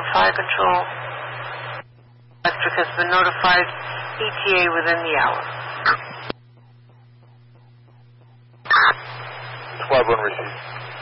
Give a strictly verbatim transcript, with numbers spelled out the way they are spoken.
fire control. Electric has been notified. E T A within the hour. twelve one received.